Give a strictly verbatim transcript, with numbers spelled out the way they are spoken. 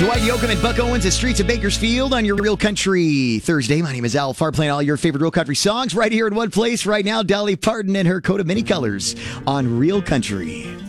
Dwight Yoakam and Buck Owens at Streets of Bakersfield on your Real Country Thursday. My name is Al Farr, playing all your favorite Real Country songs right here in one place right now. Dolly Parton and her coat of many colors on Real Country.